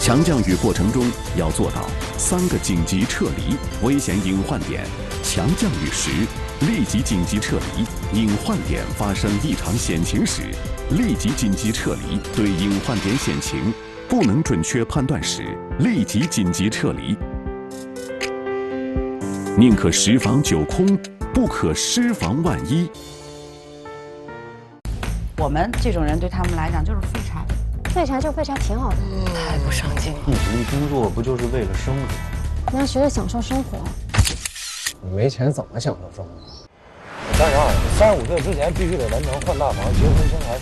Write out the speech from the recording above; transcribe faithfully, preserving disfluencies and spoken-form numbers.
强降雨过程中要做到三个紧急撤离危险隐患点：强降雨时立即紧急撤离，隐患点发生异常险情时立即紧急撤离，对隐患点险情不能准确判断时立即紧急撤离。宁可十防九空，不可失防万一。 我们这种人对他们来讲就是废柴， 废柴就废柴挺好的， 太不上进了。 一直工作不就是为了生活？ 你要学着享受生活。 你没钱怎么享受生活？ 想想，三十五岁之前必须得完成换大房、结婚、生孩子。